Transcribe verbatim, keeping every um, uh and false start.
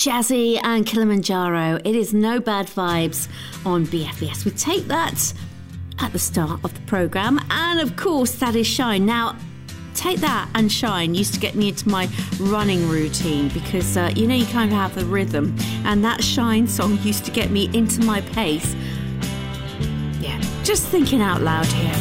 Jazzy and Kilimanjaro. It is No Bad Vibes on B F B S. We take that at the start of the programme, and of course that is Shine. Now, Take That and Shine used to get me into my running routine because uh, you know, you kind of have a rhythm, and that Shine song used to get me into my pace. Yeah, just thinking out loud here.